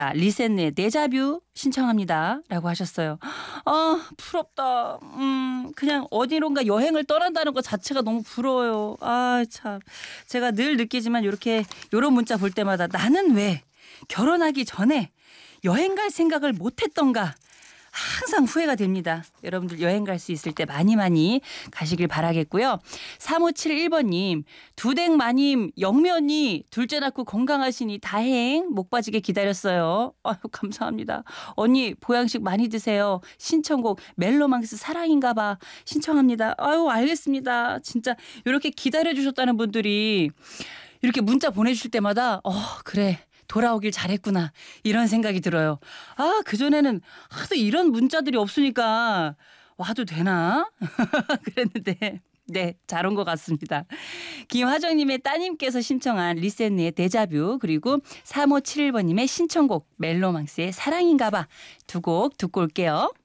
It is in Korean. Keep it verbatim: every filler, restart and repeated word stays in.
아, 리셋네 데자뷰 신청합니다. 라고 하셨어요. 아, 부럽다. 음, 그냥 어디론가 여행을 떠난다는 것 자체가 너무 부러워요. 아, 참. 제가 늘 느끼지만 이렇게 요런 문자 볼 때마다 나는 왜 결혼하기 전에 여행 갈 생각을 못 했던가 항상 후회가 됩니다. 여러분들 여행 갈 수 있을 때 많이 많이 가시길 바라겠고요. 삼오칠일 번님 두댁 마님 영면이 둘째 낳고 건강하시니 다행 목 빠지게 기다렸어요. 아유 감사합니다. 언니 보양식 많이 드세요. 신청곡 멜로망스 사랑인가 봐 신청합니다. 아유 알겠습니다. 진짜 이렇게 기다려주셨다는 분들이 이렇게 문자 보내주실 때마다 어 그래. 돌아오길 잘했구나 이런 생각이 들어요. 아 그전에는 하도 이런 문자들이 없으니까 와도 되나 그랬는데 네, 잘 온 것 같습니다. 김화정님의 따님께서 신청한 리셋니의 데자뷰 그리고 삼오칠일 번님의 신청곡 멜로망스의 사랑인가봐 두 곡 듣고 올게요.